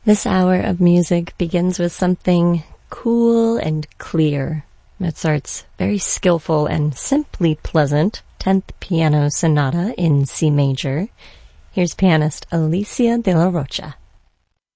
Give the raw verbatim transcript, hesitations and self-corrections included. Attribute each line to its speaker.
Speaker 1: This hour of music begins with something cool and clear. Mozart's very skillful and simply pleasant tenth Piano Sonata in C major. Here's pianist Alicia de la Rocha.